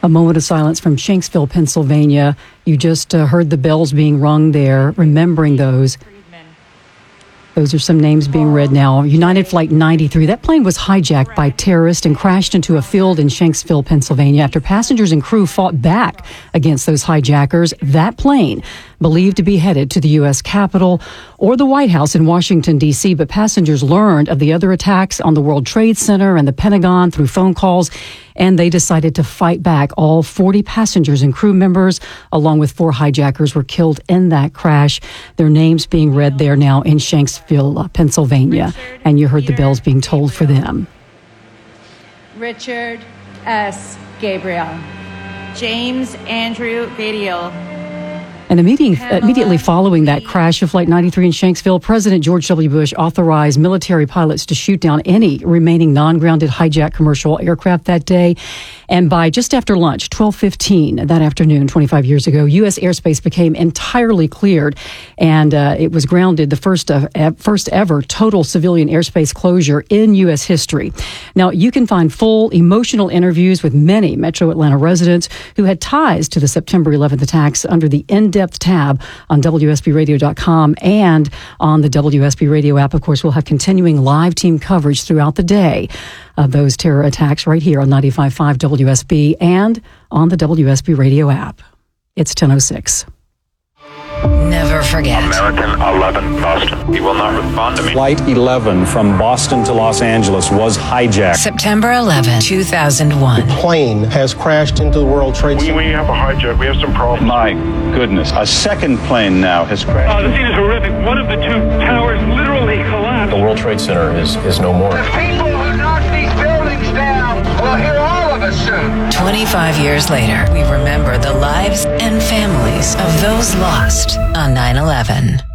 A moment of silence from Shanksville, Pennsylvania. You just heard the bells being rung there, remembering those. Those are some names being read now. United Flight 93. That plane was hijacked by terrorists and crashed into a field in Shanksville, Pennsylvania. After passengers and crew fought back against those hijackers, that plane, believed to be headed to the U.S. Capitol or the White House in Washington, D.C., but passengers learned of the other attacks on the World Trade Center and the Pentagon through phone calls, and they decided to fight back. All 40 passengers and crew members, along with 4 hijackers, were killed in that crash. Their names being read there now in Shanksville, Pennsylvania, and you heard the bells being tolled for them. Richard S. Gabriel. James Andrew Gadiel. And immediately following that crash of Flight 93 in Shanksville, President George W. Bush authorized military pilots to shoot down any remaining non-grounded hijacked commercial aircraft that day. And by just after lunch, 12:15 that afternoon, 25 years ago, U.S. airspace became entirely cleared, and it was grounded, the first ever total civilian airspace closure in U.S. history. Now, you can find full emotional interviews with many Metro Atlanta residents who had ties to the September 11th attacks under the in-depth tab on WSBradio.com and on the WSB Radio app. Of course, we'll have continuing live team coverage throughout the day of those terror attacks right here on 95.5 WSB and on the WSB Radio app. It's 10:06. Never forget. American 11, Boston. He will not respond to me. Flight 11 from Boston to Los Angeles was hijacked. September 11, 2001. The plane has crashed into the World Trade Center. We have a hijack. We have some problems. My goodness. A second plane now has crashed. The scene is horrific. One of the 2 towers literally collapsed. The World Trade Center is no more. The people who knocked these buildings down will hear all of us soon. 25 years later, we remember the lives and families of those lost on 9/11.